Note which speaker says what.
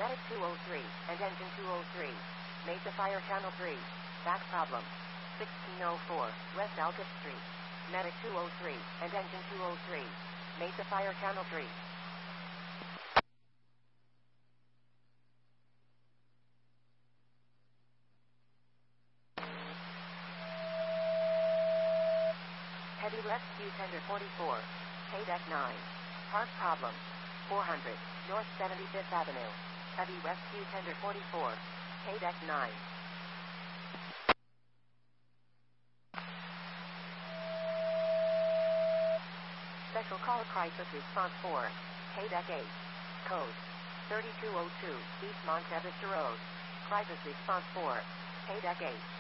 Speaker 1: Medic 203 and Engine 203. Mesa Fire Channel 3. Back problem. 1604 West Alcott Street. Medic 203 and Engine 203. Mesa Fire Channel 3. Heavy Rescue Tender 44. K-Deck 9. Park problem. 400 North 75th Avenue. Heavy Rescue Tender 44. K-Deck 9. Special Call Crisis Response 4. K-Deck 8. Code 3202 East Montevista Road. Crisis Response 4. K-Deck 8.